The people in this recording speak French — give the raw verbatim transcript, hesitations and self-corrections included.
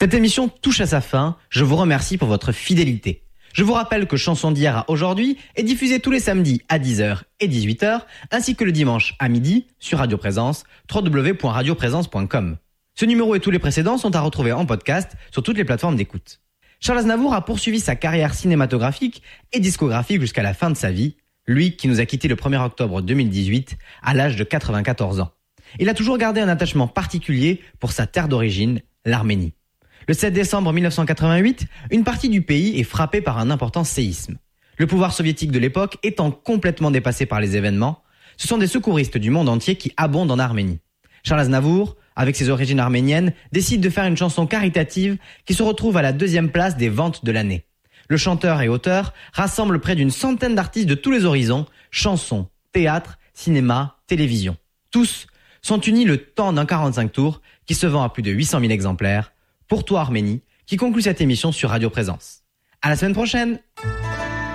Cette émission touche à sa fin, je vous remercie pour votre fidélité. Je vous rappelle que Chanson d'hier à aujourd'hui est diffusée tous les samedis à dix heures et dix-huit heures, ainsi que le dimanche à midi sur Radio Présence, w w w point radio présence point com. Ce numéro et tous les précédents sont à retrouver en podcast sur toutes les plateformes d'écoute. Charles Aznavour a poursuivi sa carrière cinématographique et discographique jusqu'à la fin de sa vie, lui qui nous a quittés le premier octobre deux mille dix-huit à l'âge de quatre-vingt-quatorze ans. Il a toujours gardé un attachement particulier pour sa terre d'origine, l'Arménie. Le sept décembre mille neuf cent quatre-vingt-huit, une partie du pays est frappée par un important séisme. Le pouvoir soviétique de l'époque étant complètement dépassé par les événements, ce sont des secouristes du monde entier qui abondent en Arménie. Charles Aznavour, avec ses origines arméniennes, décide de faire une chanson caritative qui se retrouve à la deuxième place des ventes de l'année. Le chanteur et auteur rassemble près d'une centaine d'artistes de tous les horizons, chansons, théâtre, cinéma, télévision. Tous sont unis le temps d'un quarante-cinq tours qui se vend à plus de huit cent mille exemplaires. Pour toi Arménie, qui conclut cette émission sur Radio Présence. À la semaine prochaine!